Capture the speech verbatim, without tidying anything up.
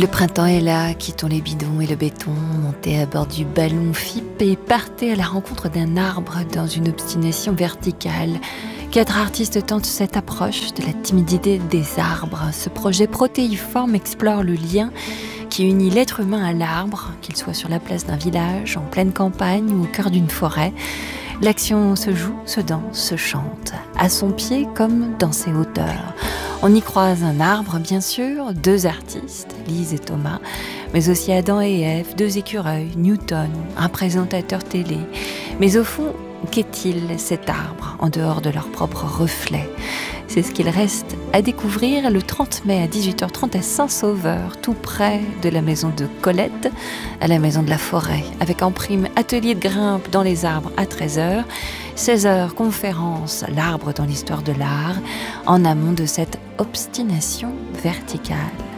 Le printemps est là, quittons les bidons et le béton, montez à bord du ballon F I P et partez à la rencontre d'un arbre dans une obstination verticale. Quatre artistes tentent cette approche de la timidité des arbres. Ce projet protéiforme explore le lien qui unit l'être humain à l'arbre, qu'il soit sur la place d'un village, en pleine campagne ou au cœur d'une forêt. L'action se joue, se danse, se chante, à son pied comme dans ses hauteurs. On y croise un arbre, bien sûr, deux artistes, Lise et Thomas, mais aussi Adam et Ève, deux écureuils, Newton, un présentateur télé. Mais au fond, qu'est-il cet arbre, en dehors de leur propre reflet ? C'est ce qu'il reste à découvrir le trente mai à dix-huit heures trente à Saint-Sauveur, tout près de la maison de Colette, à la maison de la forêt, avec en prime atelier de grimpe dans les arbres à treize heures, seize heures conférence L'arbre dans l'histoire de l'art, en amont de cette obstination verticale.